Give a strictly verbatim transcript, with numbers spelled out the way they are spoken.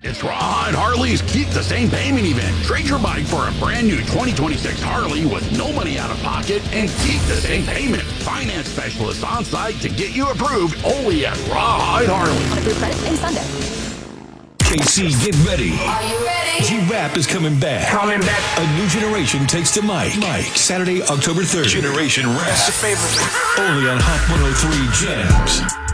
It's Rawhide Harley's Keep the Same Payment event. Trade your bike for a brand new twenty twenty-six Harley with no money out of pocket and keep the same payment. Finance specialists on site to get you approved only at Rawhide Harley. On approved credit in Sunday. K C, get ready. Are you ready? G-Rap is coming back. Coming back. A new generation takes to Mike. Mike, Saturday, October third. Generation Rap. That's your favorite. Only on Hot one oh three Jams.